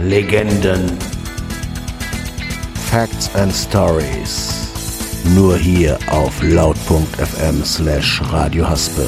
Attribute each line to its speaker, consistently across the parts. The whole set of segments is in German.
Speaker 1: Legenden. Facts and Stories. Nur hier auf laut.fm/Radio Haspe.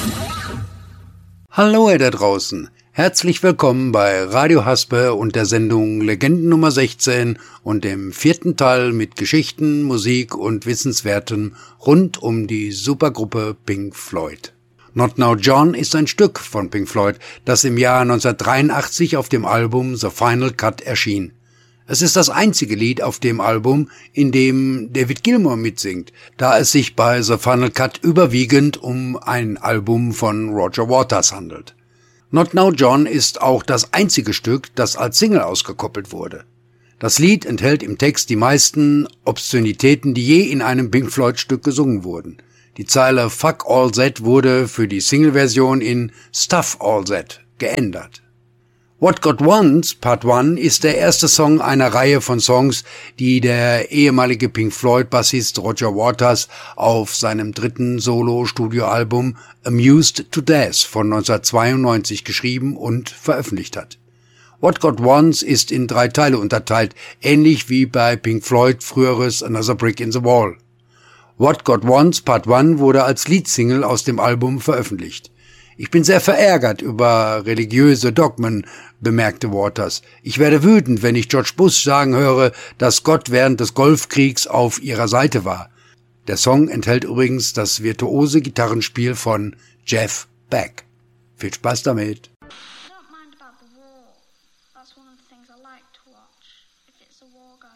Speaker 2: Hallo ihr da draußen. Herzlich willkommen bei Radio Haspe und der Sendung Legenden Nummer 16 und dem 4. Teil mit Geschichten, Musik und Wissenswerten rund um die Supergruppe Pink Floyd. Not Now John ist ein Stück von Pink Floyd, das im Jahr 1983 auf dem Album The Final Cut erschien. Es ist das einzige Lied auf dem Album, in dem David Gilmour mitsingt, da es sich bei The Final Cut überwiegend um ein Album von Roger Waters handelt. Not Now John ist auch das einzige Stück, das als Single ausgekoppelt wurde. Das Lied enthält im Text die meisten Obszönitäten, die je in einem Pink Floyd-Stück gesungen wurden. Die Zeile Fuck All That wurde für die Single-Version in Stuff All That geändert. What God Wants, Part 1, ist der erste Song einer Reihe von Songs, die der ehemalige Pink Floyd-Bassist Roger Waters auf seinem 3. Solo-Studioalbum Amused to Death von 1992 geschrieben und veröffentlicht hat. What God Wants ist in 3 Teile unterteilt, ähnlich wie bei Pink Floyd früheres Another Brick in the Wall. What God Wants Part 1 wurde als Leadsingle aus dem Album veröffentlicht. Ich bin sehr verärgert über religiöse Dogmen, bemerkte Waters. Ich werde wütend, wenn ich George Bush sagen höre, dass Gott während des Golfkriegs auf ihrer Seite war. Der Song enthält übrigens das virtuose Gitarrenspiel von Jeff Beck. Viel Spaß damit.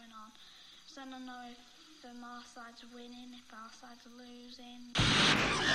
Speaker 3: Then I know if our side's winning, if our side's losing.